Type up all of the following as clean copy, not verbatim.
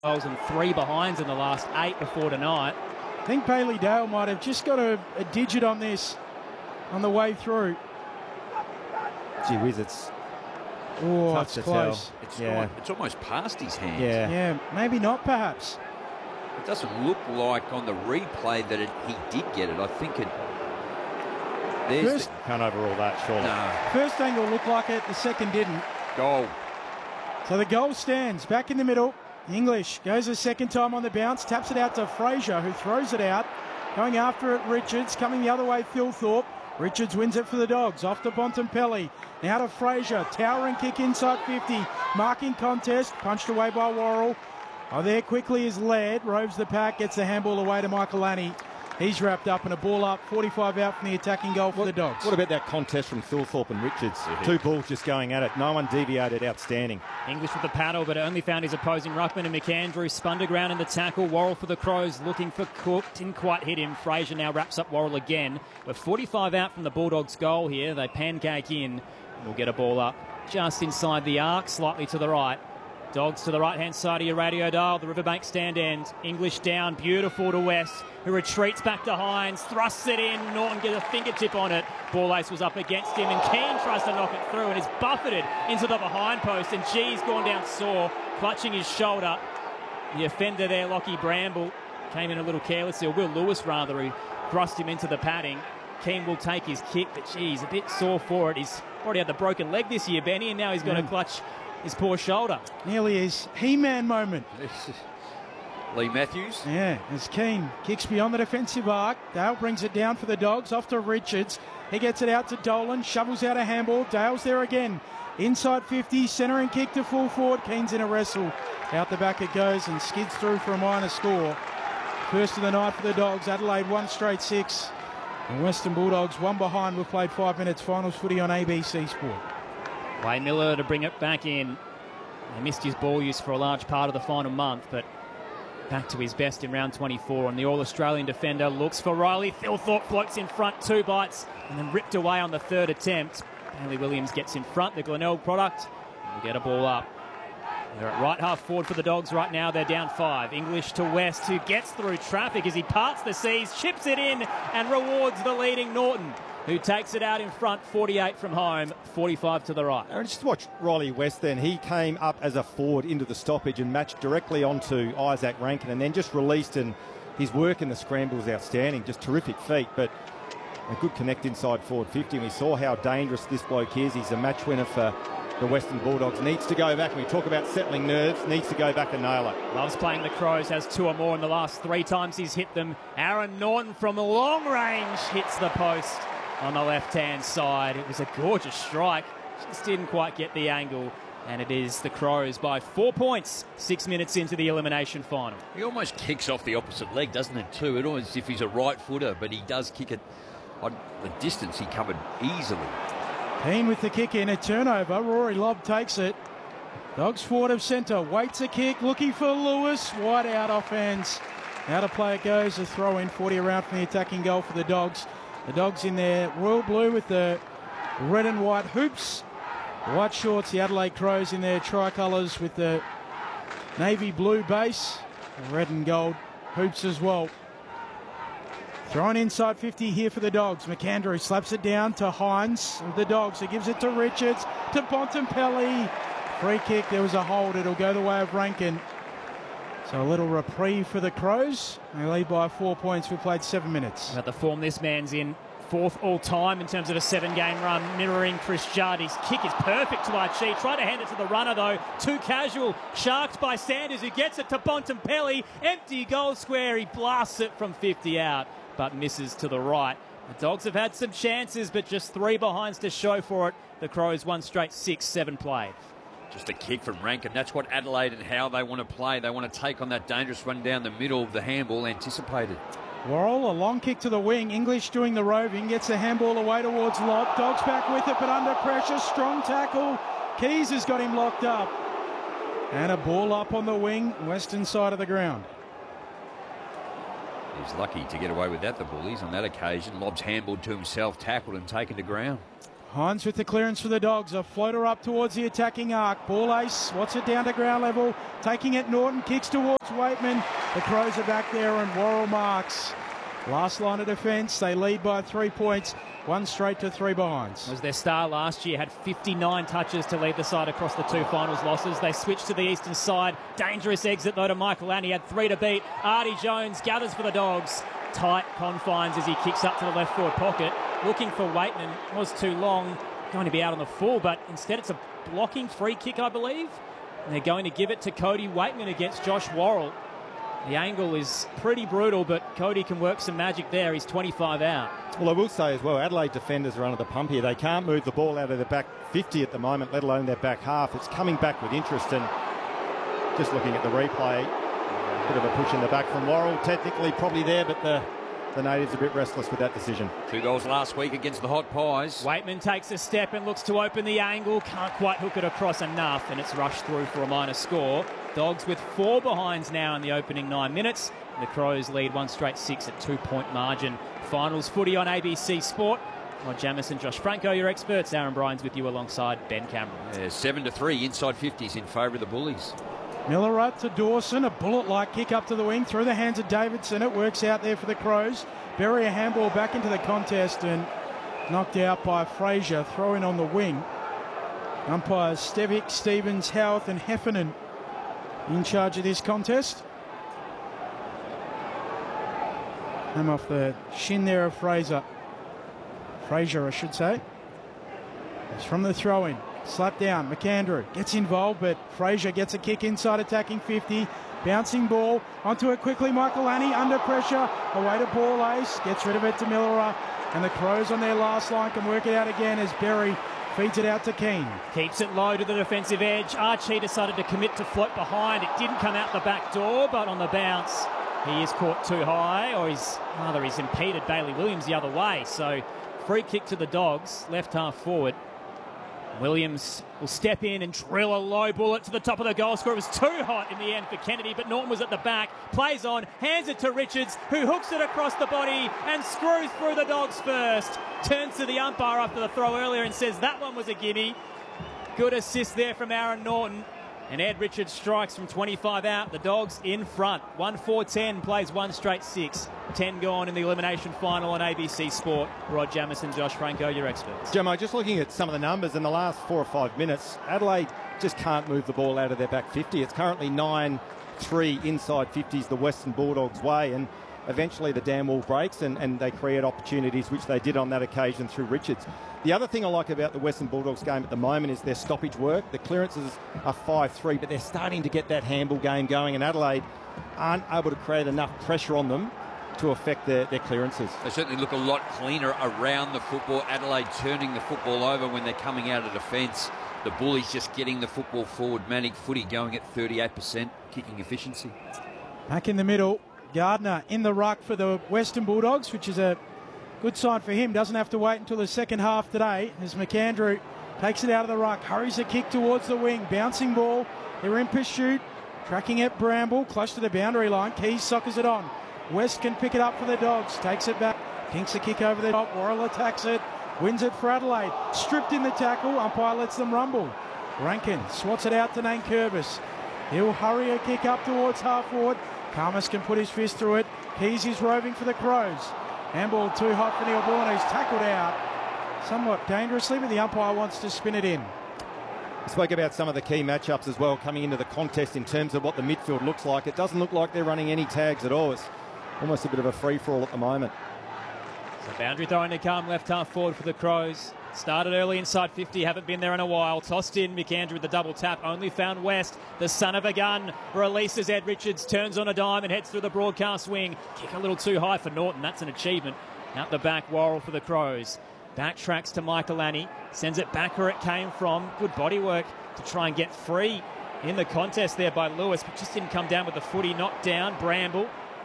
goals and 3 behinds in the last 8 before tonight. I think Bailey Dale might have just got a digit on this on the way through. Gee whiz, it's it's close. It's almost past his hands. Yeah, maybe not perhaps. It doesn't look like on the replay that he did get it. I think it... Can't overrule that, surely. No. First angle looked like it, the second didn't. Goal. So the goal stands back in the middle. English goes a second time on the bounce, taps it out to Fraser, who throws it out. Going after it, Richards. Coming the other way, Thilthorpe. Richards wins it for the Dogs. Off to Bontempelli. Now to Fraser. Towering kick inside 50. Marking contest. Punched away by Worrell. There quickly is Laird. Roves the pack. Gets the handball away to Michael Annie. He's wrapped up in a ball up. 45 out from the attacking goal for the Dogs. What about that contest from Thilthorpe and Richards? Two balls just going at it. No one deviated. Outstanding. English with the paddle, but only found his opposing ruckman and McAndrew. Spun to ground in the tackle. Worrell for the Crows looking for Cook. Didn't quite hit him. Fraser now wraps up Worrell again. We're 45 out from the Bulldogs' goal here. They pancake in. We'll get a ball up just inside the arc, slightly to the right. Dogs to the right-hand side of your radio dial. The Riverbank stand end. English down, beautiful to West, who retreats back to Hines, thrusts it in. Norton gets a fingertip on it. Ball ace was up against him, and Keane tries to knock it through and is buffeted into the behind post. And G's gone down sore, clutching his shoulder. The offender there, Lockie Bramble, came in a little carelessly, or Will Lewis rather, who thrust him into the padding. Keane will take his kick, but geez, a bit sore for it. He's already had the broken leg this year, Benny, and now he's got to clutch his poor shoulder. Nearly his He-Man moment. Lee Matthews. Yeah, as Keane kicks beyond the defensive arc. Dale brings it down for the Dogs, off to Richards. He gets it out to Dolan, shovels out a handball. Dale's there again. Inside 50, centering kick to full forward. Keane's in a wrestle. Out the back it goes and skids through for a minor score. First of the night for the Dogs. Adelaide 1 straight 6. And Western Bulldogs 1 behind. We've played 5 minutes. Finals footy on ABC Sport. Wayne Miller to bring it back in. He missed his ball use for a large part of the final month, but back to his best in round 24. And the All-Australian defender looks for Riley. Thilthorpe floats in front, 2 bites, and then ripped away on the third attempt. Bailey Williams gets in front, the Glenelg product, and we get a ball up. They're at right half forward for the Dogs right now. They're down 5. English to West, who gets through traffic as he parts the seas, chips it in, and rewards the leading Norton, who takes it out in front, 48 from home, 45 to the right. And just watch Riley West then. He came up as a forward into the stoppage and matched directly onto Isaac Rankin, and then just released, and his work in the scramble was outstanding. Just terrific feat, but a good connect inside forward 50. And we saw how dangerous this bloke is. He's a match winner for the Western Bulldogs. Needs to go back. When we talk about settling nerves, needs to go back and nail it. Loves playing the Crows, has 2 or more in the last 3 times he's hit them. Aaron Norton from long range hits the post on the left-hand side. It was a gorgeous strike. Just didn't quite get the angle. And it is the Crows by 4 points, 6 minutes into the elimination final. He almost kicks off the opposite leg, doesn't it, too? It's almost as if he's a right footer, but he does kick it on the distance he covered easily. Keane with the kick in, a turnover. Rory Lobb takes it. Dogs forward of centre, waits a kick, looking for Lewis. Wide out off hands. Out of play it goes, a throw in, 40 around from the attacking goal for the Dogs. The Dogs in their royal blue with the red and white hoops. The white shorts, the Adelaide Crows in their tricolours with the navy blue base. The red and gold hoops as well. Thrown inside 50 here for the Dogs. McAndrew slaps it down to Hines of the Dogs. He gives it to Richards, to Bontempelli. Free kick, there was a hold. It'll go the way of Rankin. So a little reprieve for the Crows. They lead by 4 points. We've played 7 minutes. About the form this man's in. 4th all-time in terms of a 7-game run, mirroring Chris Judd. His kick is perfect to Archie. Tried to hand it to the runner, though. Too casual. Sharked by Sanders, who gets it to Bontempelli. Empty goal square. He blasts it from 50 out, but misses to the right. The Dogs have had some chances, but just 3 behinds to show for it. The Crows 1 straight 6-7 played. Just a kick from Rankin. That's what Adelaide and how they want to play. They want to take on that dangerous run down the middle of the handball anticipated. Worrell, a long kick to the wing. English doing the roving. Gets the handball away towards Lobb. Dogs back with it, but under pressure. Strong tackle. Keys has got him locked up. And a ball up on the wing, western side of the ground. He's lucky to get away with that, the Bullies, on that occasion. Lobb's handballed to himself, tackled and taken to ground. Hines with the clearance for the Dogs. A floater up towards the attacking arc. Ball ace, swats it down to ground level. Taking it, Norton kicks towards Waitman. The Crows are back there and Worrell marks. Last line of defence, they lead by 3 points. 1 straight to 3 behinds. Was their star last year, had 59 touches to lead the side across the 2 finals losses. They switched to the eastern side. Dangerous exit though to Michael Annie, had 3 to beat. Artie Jones gathers for the Dogs. Tight confines as he kicks up to the left forward pocket. Looking for Waitman, was too long. Going to be out on the full, but instead it's a blocking free kick, I believe. And they're going to give it to Cody Waitman against Josh Worrell. The angle is pretty brutal, but Cody can work some magic there. He's 25 out. Well, I will say as well, Adelaide defenders are under the pump here. They can't move the ball out of their back 50 at the moment, let alone their back half. It's coming back with interest, and just looking at the replay, bit of a push in the back from Worrell. Technically probably there, but the natives a bit restless with that decision. 2 goals last week against the Hot Pies. Waitman takes a step and looks to open the angle. Can't quite hook it across enough, and it's rushed through for a minor score. Dogs with 4 behinds now in the opening 9 minutes. The Crows lead 1 straight 6 at 2-point margin. Finals footy on ABC Sport. Rod Jamison, Josh Franco, your experts. Aaron Bryans with you alongside Ben Cameron. 7-3 inside 50s in favour of the Bullies. Miller up to Dawson, a bullet-like kick up to the wing through the hands of Davidson. It works out there for the Crows. Bury a handball back into the contest and knocked out by Fraser. Throw in on the wing. Umpires Stevic, Stevens, Howarth and Heffernan in charge of this contest. I'm off the shin there of Fraser, I should say. It's from the throw-in. Slap down, McAndrew gets involved, but Fraser gets a kick inside attacking 50. Bouncing ball onto it quickly. Michael Annie under pressure. Away to ball ace. Gets rid of it to Miller. And the Crows on their last line can work it out again as Berry feeds it out to Keane. Keeps it low to the defensive edge. Archie decided to commit to float behind. It didn't come out the back door, but on the bounce, he is caught too high, or he's impeded Bailey Williams the other way. So free kick to the Dogs, left half forward. Williams will step in and drill a low bullet to the top of the goal score. It was too hot in the end for Kennedy, but Norton was at the back. Plays on, hands it to Richards, who hooks it across the body and screws through the Dogs first. Turns to the umpire after the throw earlier and says that one was a gimme. Good assist there from Aaron Norton. And Ed Richards strikes from 25 out. The Dogs in front. 1-4-10, plays 1 straight 6. 10 gone in the elimination final on ABC Sport. Rod Jamison, Josh Franco, your experts. Jamo, just looking at some of the numbers in the last 4 or 5 minutes, Adelaide just can't move the ball out of their back 50. It's currently 9-3 inside 50s the Western Bulldogs way, and eventually the dam wall breaks and they create opportunities, which they did on that occasion through Richards. The other thing I like about the Western Bulldogs game at the moment is their stoppage work. The clearances are 5-3, but they're starting to get that handball game going, and Adelaide aren't able to create enough pressure on them to affect their clearances. They certainly look a lot cleaner around the football. Adelaide turning the football over when they're coming out of defence. The Bullies just getting the football forward. Manic footy going at 38% kicking efficiency. Back in the middle, Gardner in the ruck for the Western Bulldogs, which is a good sign for him. Doesn't have to wait until the second half today as McAndrew takes it out of the ruck, hurries a kick towards the wing. Bouncing ball. They're in pursuit. Tracking it, Bramble, close to the boundary line. Keys soccers it on. West can pick it up for the Dogs. Takes it back. Kinks a kick over the top. Worrell attacks it. Wins it for Adelaide. Stripped in the tackle. Umpire lets them rumble. Rankin swats it out to Nankervis. He'll hurry a kick up towards half forward. Karmas can put his fist through it. Keys is roving for the Crows. Handball too hot for Neil Bourne, who's tackled out somewhat dangerously, but the umpire wants to spin it in. We spoke about some of the key matchups as well coming into the contest in terms of what the midfield looks like. It doesn't look like they're running any tags at all. It's almost a bit of a free-for-all at the moment. So boundary throwing to come, left half forward for the Crows. Started early inside 50, haven't been there in a while. Tossed in, McAndrew with the double tap, only found West. The son of a gun releases Ed Richards, turns on a dime and heads through the broadcast wing. Kick a little too high for Norton, that's an achievement. Out the back, Worrell for the Crows. Backtracks to Michael Annie, sends it back where it came from. Good body work to try and get free in the contest there by Lewis, but just didn't come down with the footy. Knocked down, Bramble.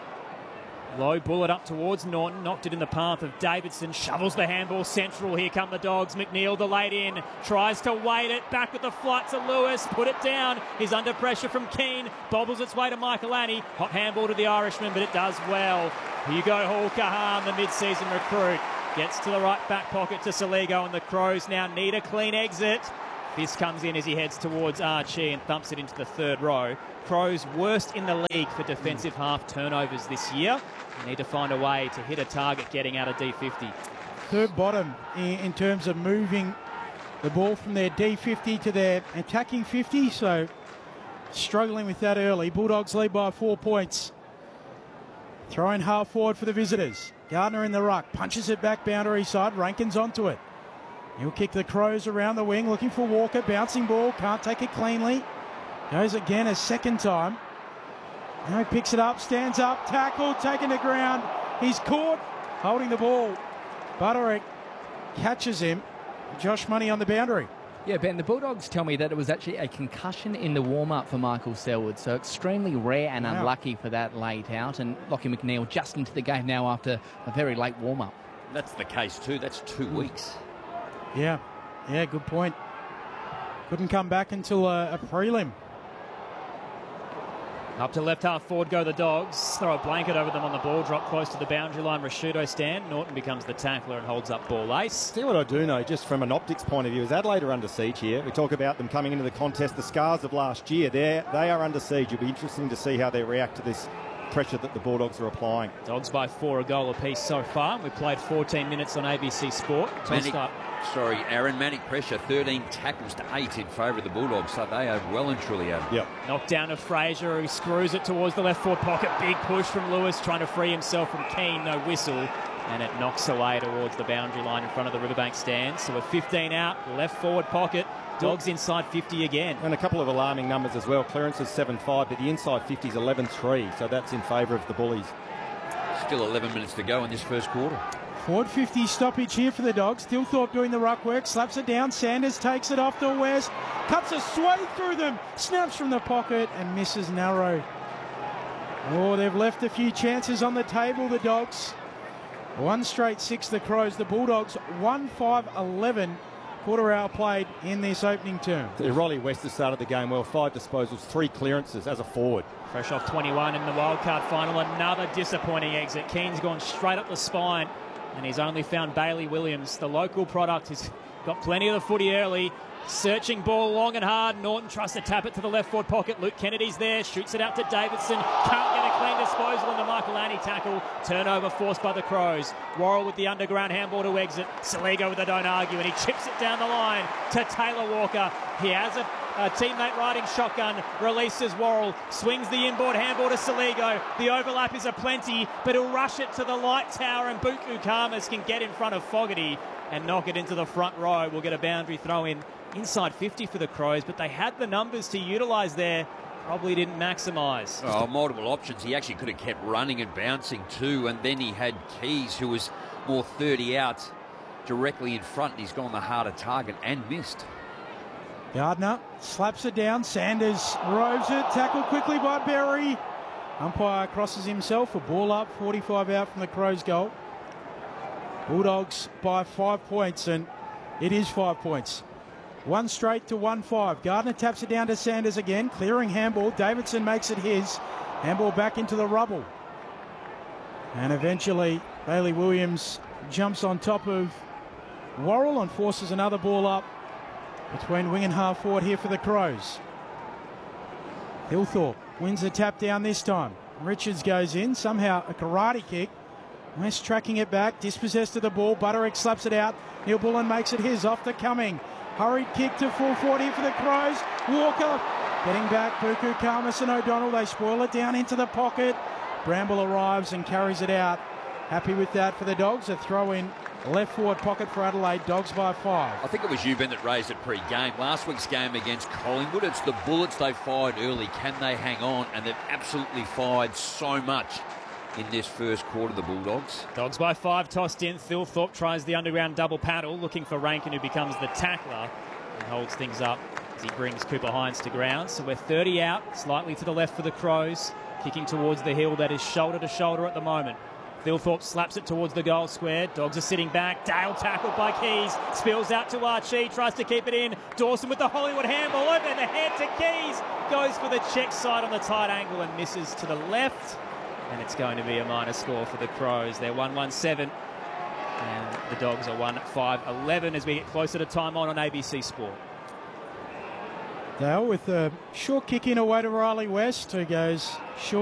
Low bullet up towards Norton, knocked it in the path of Davidson, shovels the handball central, here come the Dogs. McNeil delayed in, tries to weight it, back with the flight to Lewis, put it down, he's under pressure from Keane, bobbles its way to Michael Annie, hot handball to the Irishman, but it does well. Hugo Hall-Kahan, the mid-season recruit, Gets to the right back pocket to Saligo, and the Crows now need a clean exit. This comes in as he heads towards Archie and thumps it into the third row. Crows worst in the league for defensive half turnovers this year. They need to find a way to hit a target getting out of D50. Third bottom in terms of moving the ball from their D50 to their attacking 50, so struggling with that early. Bulldogs lead by 4 points. Throwing half forward for the visitors. Gardner in the ruck, punches it back boundary side. Rankin's onto it. He'll kick the Crows around the wing, looking for Walker. Bouncing ball, can't take it cleanly. Goes again a second time. Now he picks it up, stands up, tackle, taken to ground. He's caught, holding the ball. Butterick catches him. Josh Money on the boundary. Yeah, Ben, the Bulldogs tell me that it was actually a concussion in the warm-up for Michael Selwood, so extremely rare and unlucky for that late out. And Lachie McNeil just into the game now after a very late warm-up. That's the case too. That's 2 weeks. Yeah, good point. Couldn't come back until a prelim. Up to left half forward go the Dogs. Throw a blanket over them on the ball. Drop close to the boundary line. Rashudo stand. Norton becomes the tackler and holds up ball ace. See what I do know, just from an optics point of view, is Adelaide are under siege here. We talk about them coming into the contest, the scars of last year. They are under siege. It'll be interesting to see how they react to this pressure that the Bulldogs are applying. Dogs by 4, a goal apiece so far. We played 14 minutes on ABC Sport. Aaron, manic pressure, 13 tackles to 8 in favour of the Bulldogs, so they are well and truly out. Yep. Knocked down to Fraser, who screws it towards the left forward pocket. Big push from Lewis, trying to free himself from Keane, no whistle. And it knocks away towards the boundary line in front of the Riverbank stand. So a 15 out, left forward pocket. Dogs inside 50 again. And a couple of alarming numbers as well. Clearance is 7-5, but the inside 50 is 11-3, so that's in favour of the Bullies. Still 11 minutes to go in this first quarter. Forward 50 stoppage here for the Dogs. Thilthorpe doing the ruck work, slaps it down. Sanders takes it off to West, cuts a swathe through them, snaps from the pocket and misses narrow. Oh, they've left a few chances on the table, the Dogs. 1 straight 6, the Crows. The Bulldogs 1-5-11. Quarter hour played in this opening term. Rolly West has started the game well. 5 disposals, 3 clearances as a forward. Fresh off 21 in the wildcard final. Another disappointing exit. Keane's gone straight up the spine, and he's only found Bailey Williams. The local product has got plenty of the footy early. Searching ball long and hard. Norton tries to tap it to the left forward pocket. Luke Kennedy's there. Shoots it out to Davidson. Can't get a clean disposal in the Michael Annie tackle. Turnover forced by the Crows. Worrell with the underground handball to exit. Saligo with a don't argue, and he chips it down the line to Taylor Walker. He has a teammate riding shotgun. Releases Worrell. Swings the inboard handball to Saligo. The overlap is aplenty, but he'll rush it to the light tower, and Buku Khamis can get in front of Fogarty and knock it into the front row. We'll get a boundary throw in. Inside 50 for the Crows, but they had the numbers to utilise there. Probably didn't maximise. Oh, multiple options. He actually could have kept running and bouncing too, and then he had Keys, who was more 30 out directly in front, and he's gone the harder target and missed. Gardner slaps it down. Sanders roves it. Tackled quickly by Berry. Umpire crosses himself. A ball up. 45 out from the Crows' goal. Bulldogs by 5 points, and it is 5 points. 1 straight to 1-5. Gardner taps it down to Sanders again. Clearing handball. Davidson makes it his. Handball back into the rubble. And eventually Bailey Williams jumps on top of Worrell and forces another ball up between wing and half forward here for the Crows. Thilthorpe wins the tap down this time. Richards goes in. Somehow a karate kick. West tracking it back. Dispossessed of the ball. Butterick slaps it out. Neil Bullen makes it his. Off to Cumming. Hurried kick to full 40 for the Crows. Walker getting back. Buku Khamis and O'Donnell. They spoil it down into the pocket. Bramble arrives and carries it out. Happy with that for the Dogs. A throw in left forward pocket for Adelaide. Dogs by 5. I think it was you, Ben, that raised it pre-game. Last week's game against Collingwood, it's the bullets they fired early. Can they hang on? And they've absolutely fired so much in this first quarter, the Bulldogs. Dogs by 5, tossed in. Thilthorpe tries the underground double paddle, looking for Rankin, who becomes the tackler and holds things up as he brings Cooper Hines to ground. So we're 30 out, slightly to the left for the Crows, kicking towards the hill that is shoulder to shoulder at the moment. Thilthorpe slaps it towards the goal square. Dogs are sitting back. Dale tackled by Keys. Spills out to Archie. Tries to keep it in. Dawson with the Hollywood handball over the head to Keys. Goes for the check side on the tight angle and misses to the left. And it's going to be a minor score for the Crows. They're 1-1-7. And the Dogs are 1-5-11 as we get closer to time on ABC Sport. Dale with a short kick in away to Riley West, who goes short.